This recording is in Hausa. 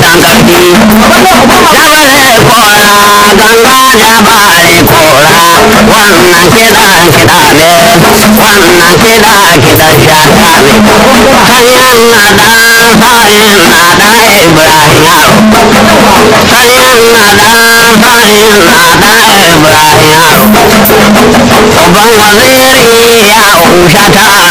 dan karfi jabare kora ganga jabare kora wannan kiɗa kiɗa ne wannan kiɗa kiɗan shata ne sanyan na ɗan sayin na ɗan ibrahim yaro sanyan na ɗan sayin na ɗan ibrahim yaro babban waziri ya shata